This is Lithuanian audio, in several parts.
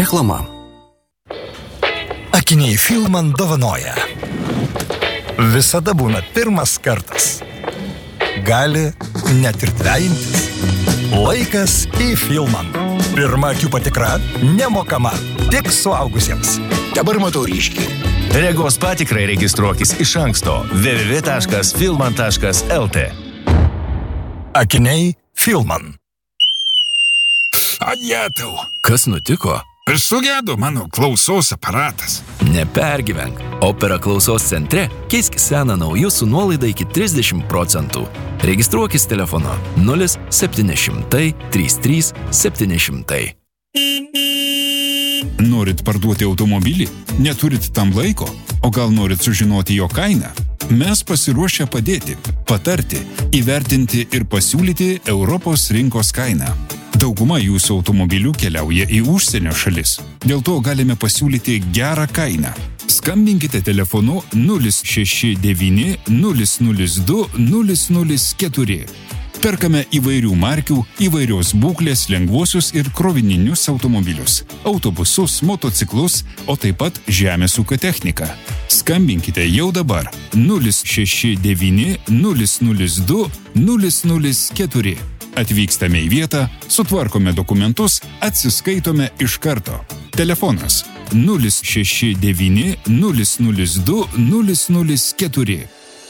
Reklama. Akiniai Filman dovanoja. Visada būna pirmas kartas. Gali net ir trejintis. Laikas į Filman. Pirma akių patikra nemokama, tik suaugusiems. Dabar matau ryškiai. Regos patikrai registruokis iš anksto www.filman.lt. Akiniai Filman. Adjetau. Kas nutiko? Sugedo mano klausos aparatas. Nepergyvenk. Opera klausos centre keisk seną nauju su nuolaida iki 30%. Registruokis telefonu 0700 33 700. Norit parduoti automobilį? Neturit tam laiko? O gal norit sužinoti jo kainą? Mes pasiruošę padėti, patarti, įvertinti ir pasiūlyti Europos rinkos kainą. Dauguma jūsų automobilių keliauja į užsienio šalis. Dėl to galime pasiūlyti gerą kainą. Skambinkite telefonu 069 002 004. Perkame įvairių markių, įvairios būklės lengvuosius ir krovininius automobilius, autobusus, motociklus, o taip pat žemės ūkio techniką. Skambinkite jau dabar 069 002 004. Atvykstame į vietą, sutvarkome dokumentus, atsiskaitome iš karto. Telefonas 069 002 004.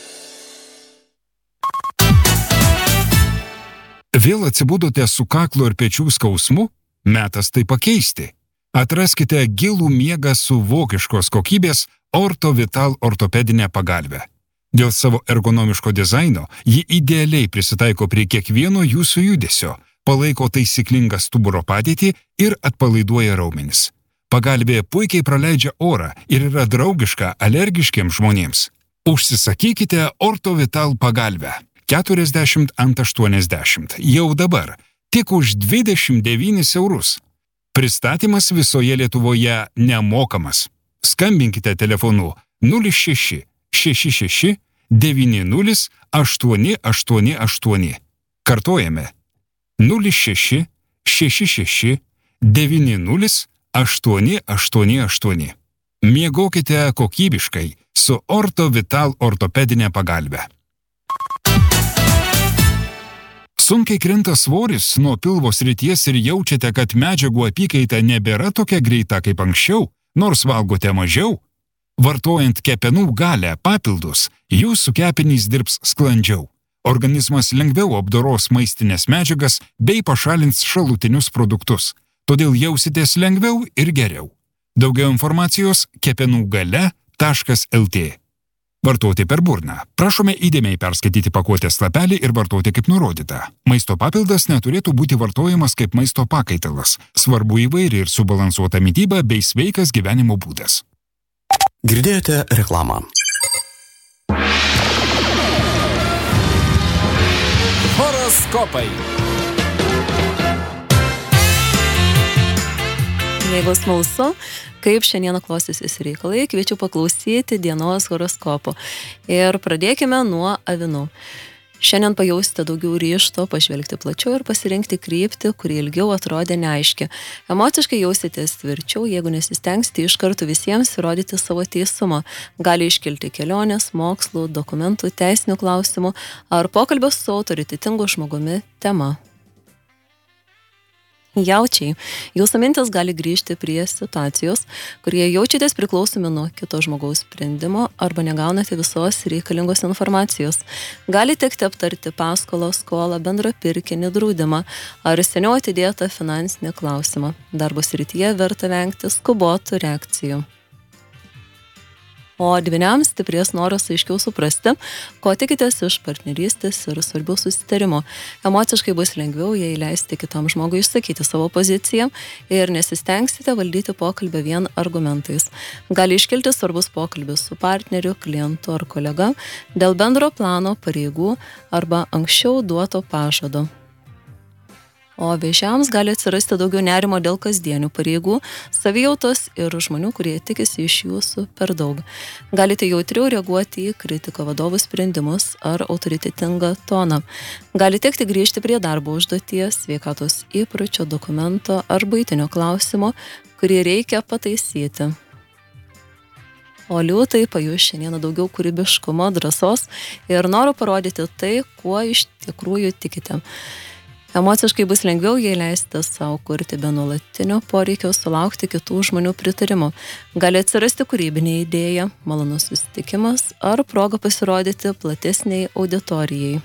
Vėl atsibudote su kaklo ir pečių skausmu? Metas tai pakeisti. Atraskite gilų miegą su vokiškos kokybės Ortovital ortopedinę pagalvę. Dėl savo ergonomiško dizaino ji idealiai prisitaiko prie kiekvieno jūsų judesio, palaiko taisyklingą stuburo padėtį ir atpalaiduoja raumenis. Pagalvė puikiai praleidžia orą ir yra draugiška alergiškiems žmonėms. Užsisakykite Ortovital pagalvę 40 ant 80 jau dabar, tik už 29 eurus. Pristatymas visoje Lietuvoje nemokamas. Skambinkite telefonu 06 66 90 888. Kartojame 06 66 90 888. Miegokite kokybiškai su Ortovital ortopedinė pagalvė. Sunkiai krinta svoris nuo pilvo srities ir jaučiate, kad medžiagų apykaita nebėra tokia greita kaip anksčiau, nors valgote mažiau? Vartojant kepenų galę papildus, jūsų kepenys dirbs sklandžiau. Organizmas lengviau apdoros maistinės medžiagas bei pašalins šalutinius produktus. Todėl jausitės lengviau ir geriau. Daugiau informacijos kepenugale.lt. Vartoti per burną. Prašome įdėmiai perskaityti pakuotės lapelį ir vartoti kaip nurodyta. Maisto papildas neturėtų būti vartojamas kaip maisto pakaitalas. Svarbu įvairi ir subalansuota mityba bei sveikas gyvenimo būdas. Girdėjote reklamą. Horoskopai. Jeigu smalsu, kaip šiandieną klostysis reikalai, kviečiu paklausyti dienos horoskopo. Ir pradėkime nuo avinų. Šiandien pajausite daugiau ryžto, pažvelgti plačiau ir pasirinkti kryptį, kuri ilgiau atrodė neaiški. Emociškai jausitės tvirčiau, jeigu nesistengsite iš karto visiems įrodyti savo teisumą. Gali iškilti kelionės, mokslų, dokumentų, teisinių klausimų ar pokalbio su autoritetingu žmogumi tema. Jaučiai, jūsų mintis gali grįžti prie situacijos, kurie jaučiatės priklausomi nuo kito žmogaus sprendimo arba negaunate visos reikalingos informacijos. Gali tekti aptarti paskolą, skolą, bendrą pirkinį, draudimą ar seniau atidėtą finansinį klausimą. Darbo srityje verta vengti skubotų reakcijų. O dvyniams stiprės noras aiškiau suprasti, ko tikitės iš partnerystės ir svarbių susitarimų. Emociškai bus lengviau, jei leisti kitam žmogui išsakyti savo poziciją ir nesistengsite valdyti pokalbę vien argumentais. Gali iškilti svarbus pokalbis su partneriu, klientu ar kolega dėl bendro plano, pareigų arba anksčiau duoto pažado. O vėžiams gali atsirasti daugiau nerimo dėl kasdienių pareigų, savijautos ir žmonių, kurie tikisi iš jūsų per daug. Galite jautriau reaguoti į kritiką, vadovų sprendimus ar autoritetingą toną. Gali tekti grįžti prie darbo užduoties, sveikatos įpročio, dokumento ar buitinio klausimo, kurį reikia pataisyti. O liūtai pajus šiandieną daugiau kūrybiškumo, drąsos ir noro parodyti tai, kuo iš tikrųjų tikite. Emociškai bus lengviau, jei leisite savo kurti be nuolatinio poreikio sulaukti kitų žmonių pritarimo. Gali atsirasti kūrybinė idėja, malonus susitikimas ar proga pasirodyti platesniai auditorijai.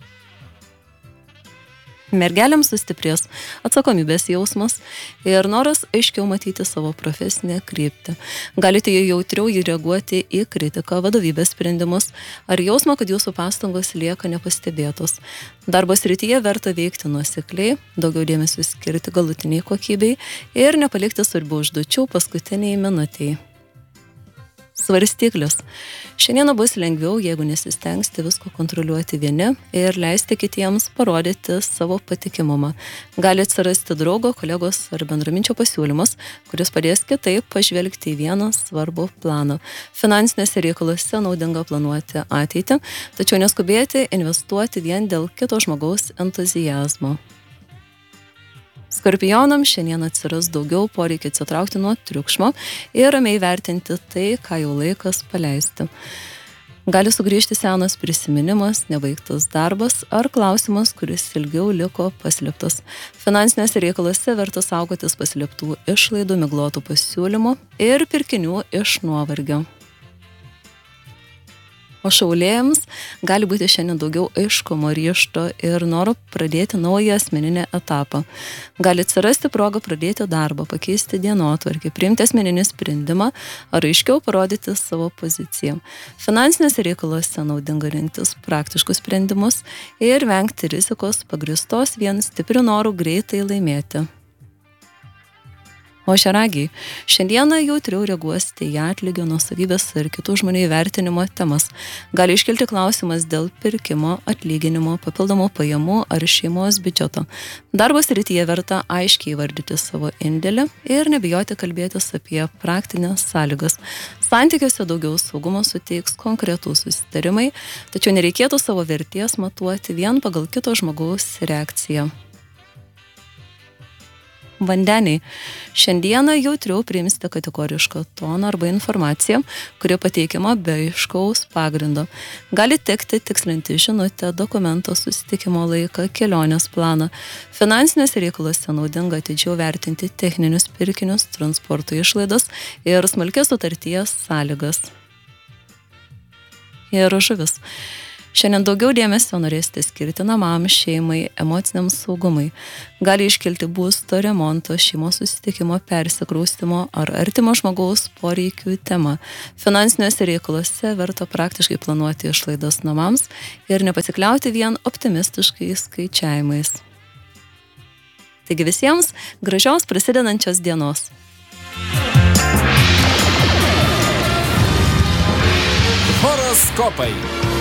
Mergelėms sustiprės atsakomybės jausmas ir noras aiškiau matyti savo profesinę kryptį. Galite jautriau reaguoti į kritiką, vadovybės sprendimus ar jausmą, kad jūsų pastangos lieka nepastebėtos. Darbo srityje verta veikti nuosekliai, daugiau dėmesio skirti galutiniai kokybei ir nepalikti svarbių užduočių paskutiniai minutei. Svarstyklis. Šiandieną bus lengviau, jeigu nesistengsite visko kontroliuoti vieni ir leisti kitiems parodyti savo patikimumą. Gali atsirasti draugo, kolegos ar bendraminčio pasiūlymas, kuris padės kitaip pažvelgti į vieną svarbų planą. Finansinėse reikaluose naudinga planuoti ateitį, tačiau neskubėti investuoti vien dėl kito žmogaus entuziazmo. Skorpionams šiandien atsiras daugiau poreikio atsitraukti nuo triukšmo ir ramiai vertinti tai, ką jau laikas paleisti. Gali sugrįžti senas prisiminimas, nebaigtas darbas ar klausimas, kuris ilgiau liko paslėptas. Finansinėse reikaluose verta saugotis paslėptų išlaidų, miglotų pasiūlymų ir pirkinių iš nuovargio. O šaulėjams gali būti šiandien daugiau aiškumo, ryžto ir noro pradėti naują asmeninį etapą. Gali atsirasti proga pradėti darbą, pakeisti dienotvarkį, priimti asmeninį sprendimą ar aiškiau parodyti savo poziciją. Finansinėse reikaluose naudinga rinktis praktiškus sprendimus ir vengti rizikos pagrįstos vien stipriu noru greitai laimėti. O šeragiai, šiandieną jautriau reaguosite į atlygio, nuosavybės ir kitų žmonių įvertinimo temas. Gali iškilti klausimas dėl pirkimo, atlyginimo, papildomų pajamų ar šeimos biudžeto. Darbo srityje verta aiškiai įvardyti savo indėlį ir nebijoti kalbėtis apie praktinės sąlygas. Santykiuose daugiau saugumo suteiks konkretų susitarimai, tačiau nereikėtų savo vertės matuoti vien pagal kito žmogaus reakciją. Vandeniai. Šiandieną jautriau priimsite kategorišką toną arba informaciją, kuri pateikiama be aiškaus pagrindo. Gali tekti tikslinti žinutę, dokumento, susitikimo laiką, kelionės planą. Finansinėse reikaluose naudinga atidžiau vertinti techninius pirkinius, transporto išlaidas ir smulkias sutarties sąlygas. Ir žuvis. Šiandien daugiau dėmesio norėsite skirti namams, šeimai, emociniam saugumui. Gali iškilti būsto, remonto, šeimos susitikimo, persikraustimo ar artimo žmogaus poreikių tema. Finansiniuose reikaluose verta praktiškai planuoti išlaidas namams ir nepasikliauti vien optimistiškais skaičiavimais. Taigi visiems gražios prasidedančios dienos. Horoskopai.